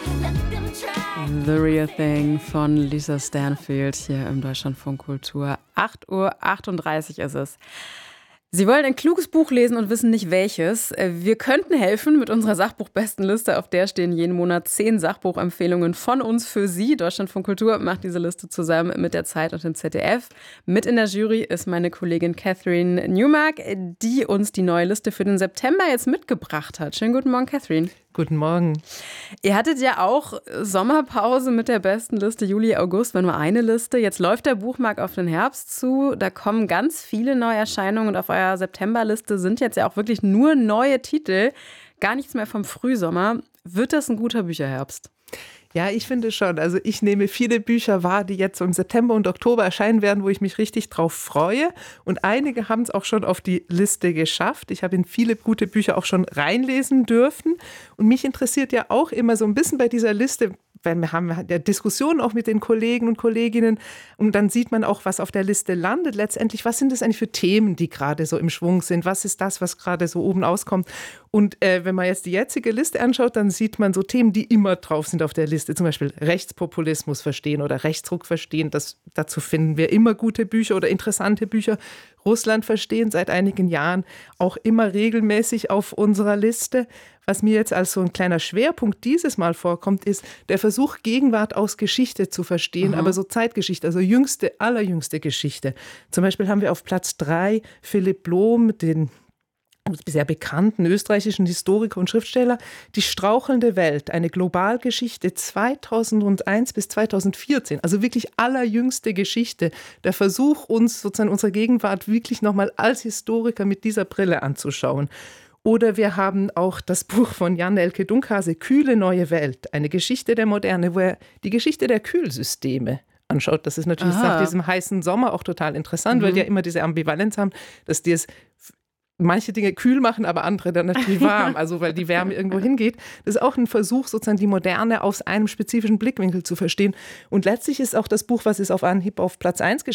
The Real Thing von Lisa Stanfield hier im Deutschlandfunk Kultur. 8:38 Uhr ist es. Sie wollen ein kluges Buch lesen und wissen nicht welches. Wir könnten helfen mit unserer Sachbuchbestenliste. Auf der stehen jeden Monat 10 Sachbuchempfehlungen von uns für Sie. Deutschlandfunk Kultur macht diese Liste zusammen mit der Zeit und dem ZDF. Mit in der Jury ist meine Kollegin Catherine Newmark, die uns die neue Liste für den September jetzt mitgebracht hat. Schönen guten Morgen, Catherine. Guten Morgen. Ihr hattet ja auch Sommerpause mit der besten Liste Juli, August, war nur eine Liste. Jetzt läuft der Buchmarkt auf den Herbst zu. Da kommen ganz viele Neuerscheinungen und auf eurer Septemberliste sind jetzt ja auch wirklich nur neue Titel. Gar nichts mehr vom Frühsommer. Wird das ein guter Bücherherbst? Ja, ich finde schon. Also ich nehme viele Bücher wahr, die jetzt so im September und Oktober erscheinen werden, wo ich mich richtig drauf freue. Und einige haben es auch schon auf die Liste geschafft. Ich habe in viele gute Bücher auch schon reinlesen dürfen. Und mich interessiert ja auch immer so ein bisschen bei dieser Liste, weil wir haben ja Diskussionen auch mit den Kollegen und Kolleginnen und dann sieht man auch, was auf der Liste landet. Letztendlich, was sind das eigentlich für Themen, die gerade so im Schwung sind? Was ist das, was gerade so oben auskommt? Und wenn man jetzt die jetzige Liste anschaut, dann sieht man so Themen, die immer drauf sind auf der Liste. Zum Beispiel Rechtspopulismus verstehen oder Rechtsruck verstehen. Dazu finden wir immer gute Bücher oder interessante Bücher. Russland verstehen seit einigen Jahren auch immer regelmäßig auf unserer Liste. Was mir jetzt als so ein kleiner Schwerpunkt dieses Mal vorkommt, ist der Versuch, Gegenwart aus Geschichte zu verstehen, aber so Zeitgeschichte, also allerjüngste Geschichte. Zum Beispiel haben wir auf Platz 3 Philipp Blom, den sehr bekannten österreichischen Historiker und Schriftsteller, Die strauchelnde Welt, eine Globalgeschichte 2001 bis 2014, also wirklich allerjüngste Geschichte. Der Versuch, uns sozusagen unsere Gegenwart wirklich nochmal als Historiker mit dieser Brille anzuschauen. Oder wir haben auch das Buch von Jan Elke Dunkhase, Kühle neue Welt, eine Geschichte der Moderne, wo er die Geschichte der Kühlsysteme anschaut. Das ist natürlich nach diesem heißen Sommer auch total interessant, weil die ja immer diese Ambivalenz haben, dass die es manche Dinge kühl machen, aber andere dann natürlich warm, also weil die Wärme irgendwo hingeht. Das ist auch ein Versuch, sozusagen die Moderne aus einem spezifischen Blickwinkel zu verstehen. Und letztlich ist auch das Buch, was es auf Anhieb auf Platz 1